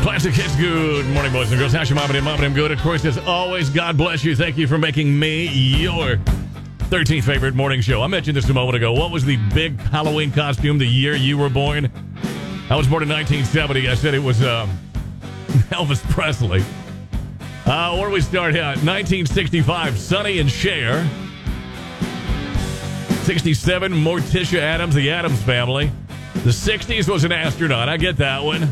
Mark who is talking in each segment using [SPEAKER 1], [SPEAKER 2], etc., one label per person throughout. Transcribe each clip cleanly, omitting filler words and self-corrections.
[SPEAKER 1] Classic hits. Good morning, boys and girls. How's your mom and them good? Of course, as always, God bless you. Thank you for making me your 13th favorite morning show. I mentioned this a moment ago. What was the big Halloween costume the year you were born? I was born in 1970. I said it was Elvis Presley. Where do we start here? 1965, Sonny and Cher. 67, Morticia Addams, the Addams Family. The 60s was an astronaut. I get that one.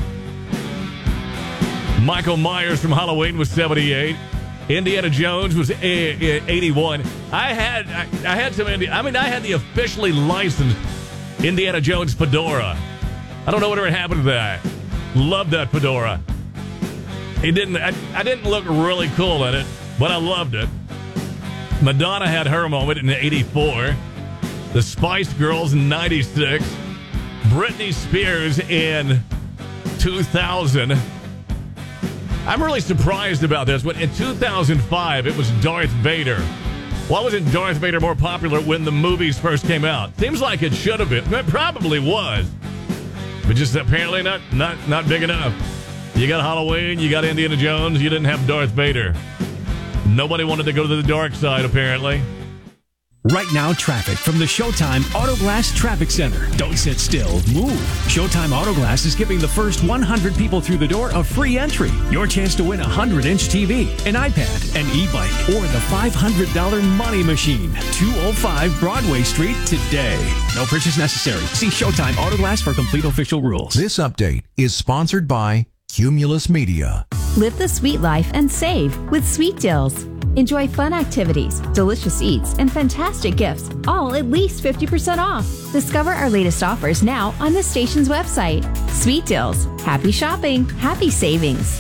[SPEAKER 1] Michael Myers from Halloween was 78. Indiana Jones was 81. I had the officially licensed Indiana Jones fedora. I don't know whatever happened to that. Loved that fedora. I didn't look really cool in it, but I loved it. Madonna had her moment in 84. The Spice Girls in 96. Britney Spears in 2000. I'm really surprised about this, but in 2005, it was Darth Vader. Why wasn't Darth Vader more popular when the movies first came out? Seems like it should have been. It probably was. But just apparently not big enough. You got Halloween, you got Indiana Jones, you didn't have Darth Vader. Nobody wanted to go to the dark side, apparently.
[SPEAKER 2] Right now, traffic from the Showtime Auto Glass Traffic Center. Don't sit still, move. Showtime Auto Glass is giving the first 100 people through the door a free entry. Your chance to win a 100-inch TV, an iPad, an e-bike, or the $500 money machine. 205 Broadway Street today. No purchase necessary. See Showtime Auto Glass for complete official rules.
[SPEAKER 3] This update is sponsored by Cumulus Media.
[SPEAKER 4] Live the sweet life and save with Sweet Deals. Enjoy fun activities, delicious eats, and fantastic gifts, all at least 50% off. Discover our latest offers now on the station's website. Sweet Deals. Happy shopping. Happy savings.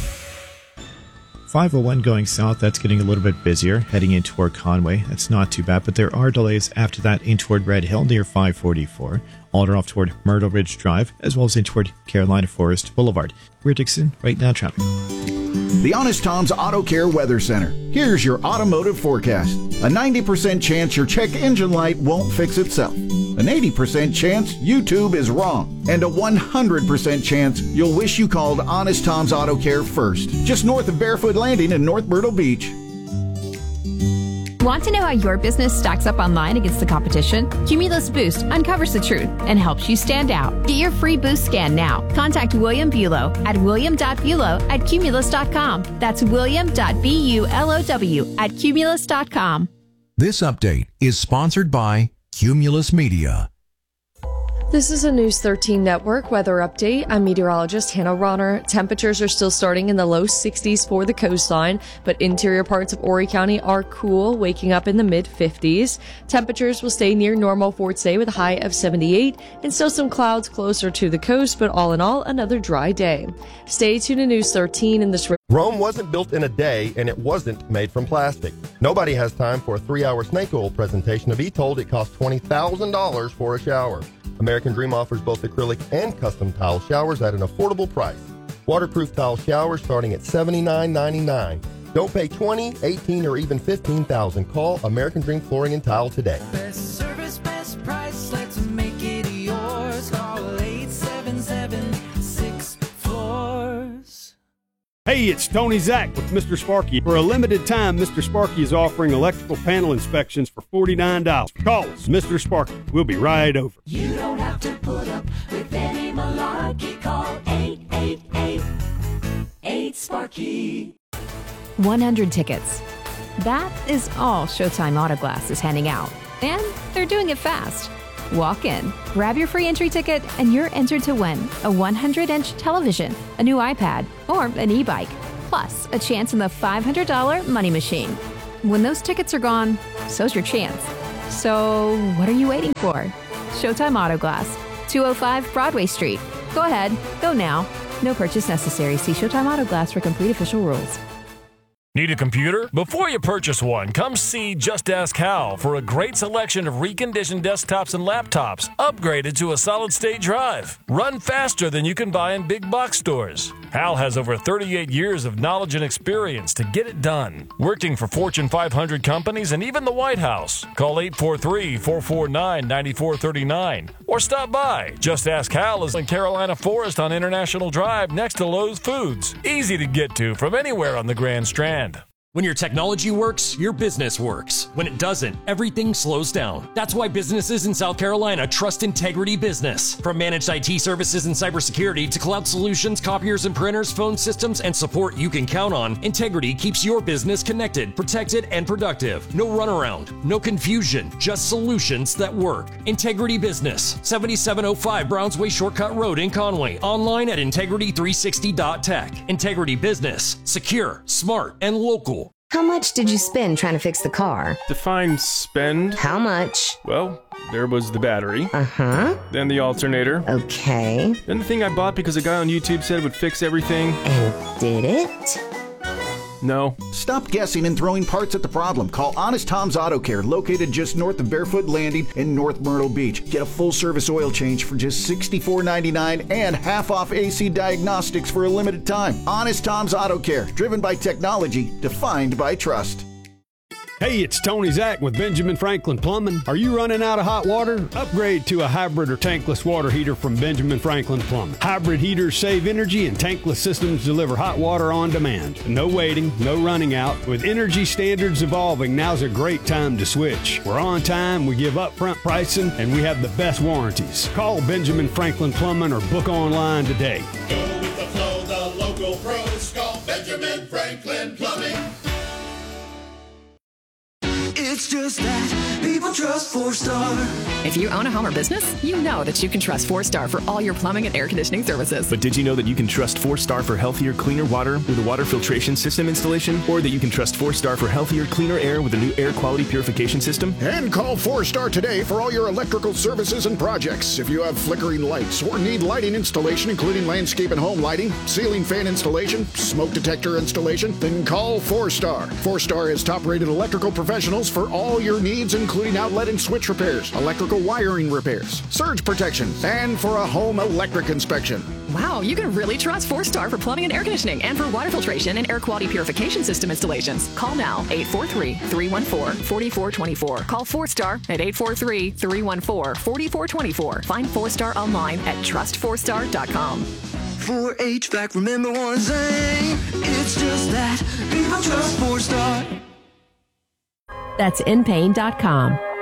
[SPEAKER 5] 501 going south, that's getting a little bit busier. Heading in toward Conway, that's not too bad, but there are delays after that in toward Red Hill near 544. Alder off toward Myrtle Ridge Drive, as well as in toward Carolina Forest Boulevard. We're Dixon, right now traffic.
[SPEAKER 6] The Honest Tom's Auto Care Weather Center. Here's your automotive forecast. A 90% chance your check engine light won't fix itself. An 80% chance YouTube is wrong. And a 100% chance you'll wish you called Honest Tom's Auto Care first. Just north of Barefoot Landing in North Myrtle Beach.
[SPEAKER 4] Want to know how your business stacks up online against the competition? Cumulus Boost uncovers the truth and helps you stand out. Get your free Boost scan now. Contact William Bulow at william.bulow@cumulus.com. That's william.bulow@cumulus.com.
[SPEAKER 3] This update is sponsored by Cumulus Media.
[SPEAKER 7] This is a News 13 Network weather update. I'm meteorologist Hannah Ronner. Temperatures are still starting in the low 60s for the coastline, but interior parts of Horry County are cool, waking up in the mid-50s. Temperatures will stay near normal for today with a high of 78 and still some clouds closer to the coast, but all in all, another dry day. Stay tuned to News 13 in this.
[SPEAKER 8] Rome wasn't built in a day, and it wasn't made from plastic. Nobody has time for a 3-hour snake oil presentation. To be told, it costs $20,000 for a shower. American Dream offers both acrylic and custom tile showers at an affordable price. Waterproof tile showers starting at $79.99. Don't pay $20,000, $18,000, or even $15,000. Call American Dream Flooring and Tile today.
[SPEAKER 9] Best service, best price, let's make it yours. Call 877-6 Floors.
[SPEAKER 10] Hey, it's Tony Zach with Mr. Sparky. For a limited time, Mr. Sparky is offering electrical panel inspections for $49. Call us, Mr. Sparky. We'll be right over.
[SPEAKER 9] You don't have to put up with any malarkey. Call 888-8-SPARKY.
[SPEAKER 4] 100 tickets. That is all Showtime Auto Glass is handing out. And they're doing it fast. Walk in, grab your free entry ticket, and you're entered to win a 100-inch television, a new iPad, or an e-bike, plus a chance in the $500 money machine. When those tickets are gone, so's your chance. So what are you waiting for? Showtime Auto Glass, 205 Broadway Street. Go ahead, go now. No purchase necessary. See Showtime Auto Glass for complete official rules.
[SPEAKER 11] Need a computer? Before you purchase one, come see Just Ask Hal for a great selection of reconditioned desktops and laptops, upgraded to a solid-state drive. Run faster than you can buy in big box stores. Hal has over 38 years of knowledge and experience to get it done, working for Fortune 500 companies and even the White House. Call 843-449-9439 or stop by. Just Ask Hal is in Carolina Forest on International Drive next to Lowe's Foods. Easy to get to from anywhere on the Grand Strand.
[SPEAKER 12] When your technology works, your business works. When it doesn't, everything slows down. That's why businesses in South Carolina trust Integrity Business. From managed IT services and cybersecurity to cloud solutions, copiers and printers, phone systems, and support you can count on, Integrity keeps your business connected, protected, and productive. No runaround, no confusion, just solutions that work. Integrity Business, 7705 Brownsway Shortcut Road in Conway. Online at integrity360.tech. Integrity Business, secure, smart, and local.
[SPEAKER 13] How much did you spend trying to fix the car?
[SPEAKER 14] Define spend.
[SPEAKER 13] How much?
[SPEAKER 14] Well, there was the battery.
[SPEAKER 13] Uh-huh.
[SPEAKER 14] Then the alternator.
[SPEAKER 13] Okay.
[SPEAKER 14] Then the thing I bought because a guy on YouTube said it would fix everything.
[SPEAKER 13] And did it?
[SPEAKER 14] No.
[SPEAKER 6] Stop guessing and throwing parts at the problem. Call Honest Tom's Auto Care, located just north of Barefoot Landing in North Myrtle Beach. Get a full-service oil change for just $64.99 and half off AC diagnostics for a limited time. Honest Tom's Auto Care, driven by technology, defined by trust.
[SPEAKER 10] Hey, it's Tony Zach with Benjamin Franklin Plumbing. Are you running out of hot water? Upgrade to a hybrid or tankless water heater from Benjamin Franklin Plumbing. Hybrid heaters save energy and tankless systems deliver hot water on demand. No waiting, no running out. With energy standards evolving, now's a great time to switch. We're on time, we give upfront pricing, and we have the best warranties. Call Benjamin Franklin Plumbing or book online today.
[SPEAKER 15] Go with the flow, the local pros. Call Benjamin Franklin Plumbing. It's just that people trust 4-Star.
[SPEAKER 16] If you own a home or business, you know that you can trust 4-Star for all your plumbing and air conditioning services.
[SPEAKER 17] But did you know that you can trust 4-Star for healthier, cleaner water with a water filtration system installation? Or that you can trust 4-Star for healthier, cleaner air with a new air quality purification system?
[SPEAKER 18] And call 4-Star today for all your electrical services and projects. If you have flickering lights or need lighting installation, including landscape and home lighting, ceiling fan installation, smoke detector installation, then call 4-Star. 4-Star has top-rated electrical professionals for all your needs, including outlet and switch repairs, electrical wiring repairs, surge protection, and for a home electric inspection.
[SPEAKER 16] Wow, you can really trust 4-Star for plumbing and air conditioning and for water filtration and air quality purification system installations. Call now, 843-314-4424. Call 4-Star at 843-314-4424. Find 4-Star online at trust4star.com.
[SPEAKER 15] For HVAC, remember one thing, it's just that people trust 4-Star.
[SPEAKER 4] That's inpain.com.